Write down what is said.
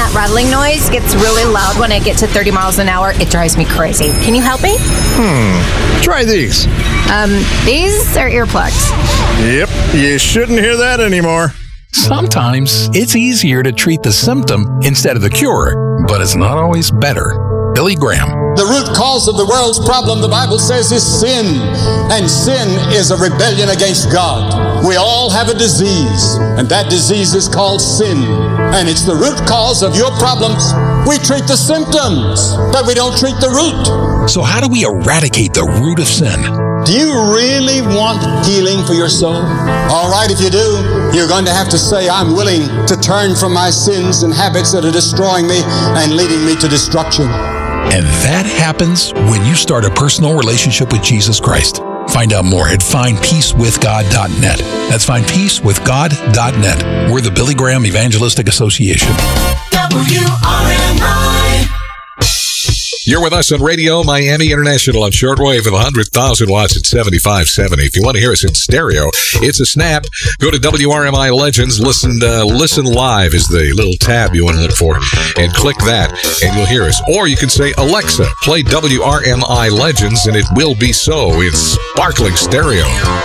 that rattling noise gets really loud when I get to 30 miles an hour. It drives me crazy. Can you help me? Try these. These are earplugs. Yep, you shouldn't hear that anymore. Sometimes it's easier to treat the symptom instead of the cure, but it's not always better. Billy Graham. The root cause of the world's problem, the Bible says, is sin. And sin is a rebellion against God. We all have a disease, and that disease is called sin. And it's the root cause of your problems. We treat the symptoms, but we don't treat the root. So how do we eradicate the root of sin? Do you really want healing for your soul? All right, if you do, you're going to have to say, I'm willing to turn from my sins and habits that are destroying me and leading me to destruction. And that happens when you start a personal relationship with Jesus Christ. Find out more at findpeacewithgod.net. That's findpeacewithgod.net. We're the Billy Graham Evangelistic Association. WRMI. You're with us on Radio Miami International on shortwave at 100,000 watts at 7570. If you want to hear us in stereo, it's a snap. Go to WRMI Legends. Listen live is the little tab you want to look for, and click that, and you'll hear us. Or you can say, Alexa, play WRMI Legends, and it will be so. It's sparkling stereo.